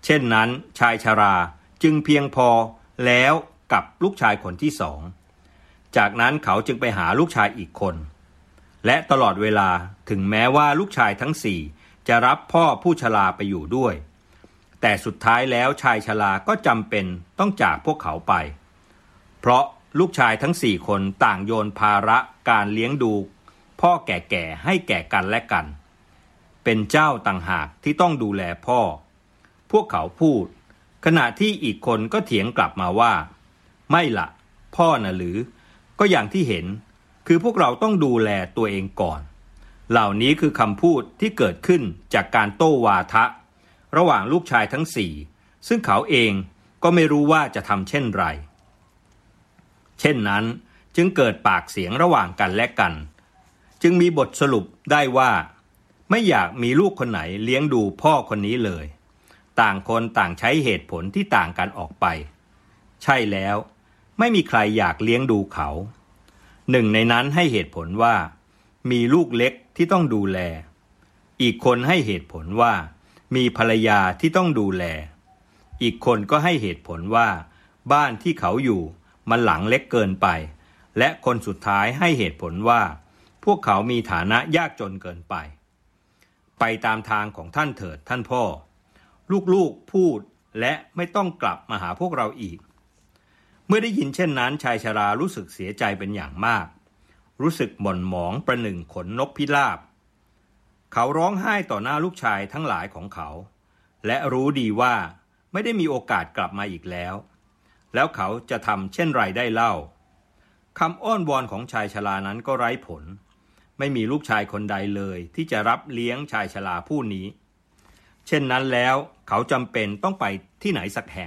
เช่นนั้นชายชราจึงเพียงพอแล้วกับลูกชายคนที่สองจากนั้นเขาจึงไปหาลูกชายอีกคนและตลอดเวลาถึงแม้ว่าลูกชายทั้งสี่จะรับพ่อผู้ชราไปอยู่ด้วยแต่สุดท้ายแล้วชายชราก็จำเป็นต้องจากพวกเขาไปเพราะลูกชายทั้ง4คนต่างโยนภาระการเลี้ยงดูพ่อแก่ๆให้แก่กันและกันเป็นเจ้าต่างหากที่ต้องดูแลพ่อพวกเขาพูดขณะที่อีกคนก็เถียงกลับมาว่าไม่ล่ะพ่อน่ะหรือก็อย่างที่เห็นคือพวกเราต้องดูแลตัวเองก่อนเหล่านี้คือคำพูดที่เกิดขึ้นจากการโต้วาทะระหว่างลูกชายทั้ง4ซึ่งเขาเองก็ไม่รู้ว่าจะทำเช่นไรเช่นนั้นจึงเกิดปากเสียงระหว่างกันและกันจึงมีบทสรุปได้ว่าไม่อยากมีลูกคนไหนเลี้ยงดูพ่อคนนี้เลยต่างคนต่างใช้เหตุผลที่ต่างกันออกไปใช่แล้วไม่มีใครอยากเลี้ยงดูเขาหนึ่งในนั้นให้เหตุผลว่ามีลูกเล็กที่ต้องดูแลอีกคนให้เหตุผลว่ามีภรรยาที่ต้องดูแลอีกคนก็ให้เหตุผลว่าบ้านที่เขาอยู่มันหลังเล็กเกินไปและคนสุดท้ายให้เหตุผลว่าพวกเขามีฐานะยากจนเกินไปไปตามทางของท่านเถิดท่านพ่อลูกๆพูดและไม่ต้องกลับมาหาพวกเราอีกเมื่อได้ยินเช่นนั้นชายชรารู้สึกเสียใจเป็นอย่างมากรู้สึกหม่นหมองประหนึ่งขนนกพิราบเขาร้องไห้ต่อหน้าลูกชายทั้งหลายของเขาและรู้ดีว่าไม่ได้มีโอกาสกลับมาอีกแล้วเขาจะทำเช่นไรได้เล่าคำอ้อนวอนของชายชรานั้นก็ไร้ผลไม่มีลูกชายคนใดเลยที่จะรับเลี้ยงชายชราผู้นี้เช่นนั้นแล้วเขาจำเป็นต้องไปที่ไหนสักแห่ง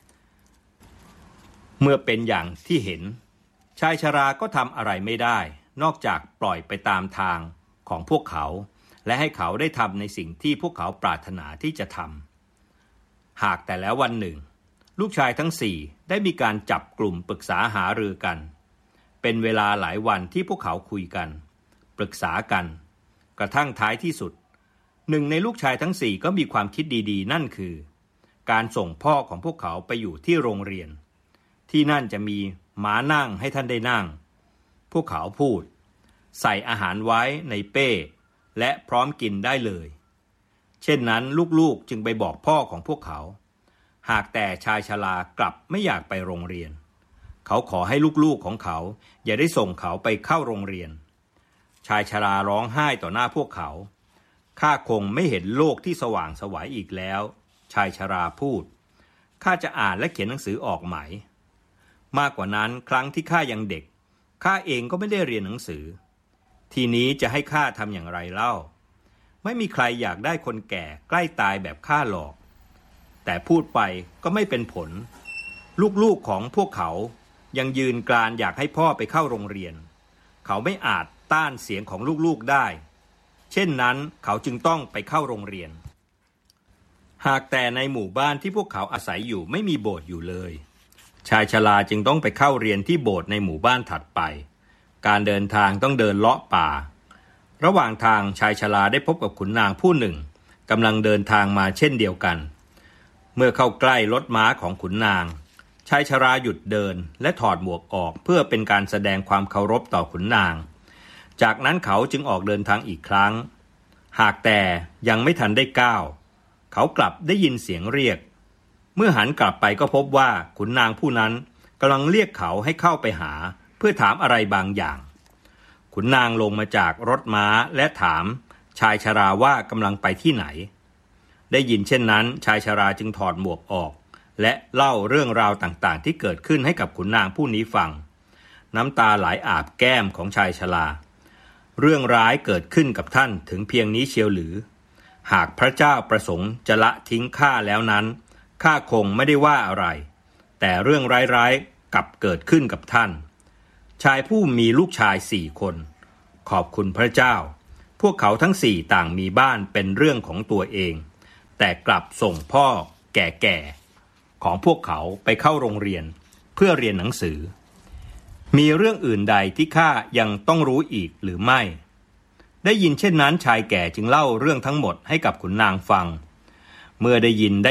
เมื่อเป็นอย่างที่เห็นชายชราก็ทำอะไรไม่ได้นอกจากปล่อยไปตามทางของพวกเขาและให้เขาได้ทำในสิ่งที่พวกเขาปรารถนาที่จะทำหากแต่แล้ววันหนึ่งลูกชายทั้ง4ได้มีการจับกลุ่มปรึกษาหารือกันเป็นเวลาหลายวันที่พวกเขาคุยกันปรึกษากันกระทั่งท้ายที่สุดหนึ่งในลูกชายทั้ง4ก็มีความคิดดีๆนั่นคือการส่งพ่อของพวกเขาไปอยู่ที่โรงเรียนที่นั่นจะมีม้านั่งให้ท่านได้นั่งพวกเขาพูดใส่อาหารไว้ในเป้และพร้อมกินได้เลยเช่นนั้นลูกๆจึงไปบอกพ่อของพวกเขาหากแต่ชายชรากลับไม่อยากไปโรงเรียนเขาขอให้ลูกๆของเขาอย่าได้ส่งเขาไปเข้าโรงเรียนชายชราร้องไห้ต่อหน้าพวกเขาข้าคงไม่เห็นโลกที่สว่างไสวอีกแล้วชายชราพูดข้าจะอ่านและเขียนหนังสือออกไหมมากกว่านั้นครั้งที่ข้ายังเด็กข้าเองก็ไม่ได้เรียนหนังสือทีนี้จะให้ข้าทำอย่างไรเล่าไม่มีใครอยากได้คนแก่ใกล้ตายแบบข้าหรอกแต่พูดไปก็ไม่เป็นผลลูกๆของพวกเขายังยืนกรานอยากให้พ่อไปเข้าโรงเรียนเขาไม่อาจต้านเสียงของลูกๆได้เช่นนั้นเขาจึงต้องไปเข้าโรงเรียนหากแต่ในหมู่บ้านที่พวกเขาอาศัยอยู่ไม่มีโบสถ์อยู่เลยชายชราจึงต้องไปเข้าเรียนที่โบสถ์ในหมู่บ้านถัดไปการเดินทางต้องเดินเลาะป่าระหว่างทางชายชราได้พบกับขุนนางผู้หนึ่งกำลังเดินทางมาเช่นเดียวกันเมื่อเข้าใกล้รถม้าของขุนนางชายชราหยุดเดินและถอดหมวกออกเพื่อเป็นการแสดงความเคารพต่อขุนนางจากนั้นเขาจึงออกเดินทางอีกครั้งหากแต่ยังไม่ทันได้ก้าวเขากลับได้ยินเสียงเรียกเมื่อหันกลับไปก็พบว่าขุนนางผู้นั้นกำลังเรียกเขาให้เข้าไปหาเพื่อถามอะไรบางอย่างขุนนางลงมาจากรถม้าและถามชายชราว่ากำลังไปที่ไหนได้ยินเช่นนั้นชายชราจึงถอดหมวกออกและเล่าเรื่องราวต่างๆที่เกิดขึ้นให้กับขุนนางผู้นี้ฟังน้ำตาไหลอาบแก้มของชายชราเรื่องร้ายเกิดขึ้นกับท่านถึงเพียงนี้เชียวหรือหากพระเจ้าประสงค์จะละทิ้งข้าแล้วนั้นข้าคงไม่ได้ว่าอะไรแต่เรื่องร้ายๆกลับเกิดขึ้นกับท่านชายผู้มีลูกชาย4 คนขอบคุณพระเจ้าพวกเขาทั้ง4ต่างมีบ้านเป็นเรื่องของตัวเองแต่กลับส่งพ่อแก่ๆของพวกเขาไปเข้าโรงเรียนเพื่อเรียนหนังสือมีเรื่องอื่นใดที่ข้ายังต้องรู้อีกหรือไม่ได้ยินเช่นนั้นชายแก่จึงเล่าเรื่องทั้งหมดให้กับขุนนางฟังเมื่อได้ยิน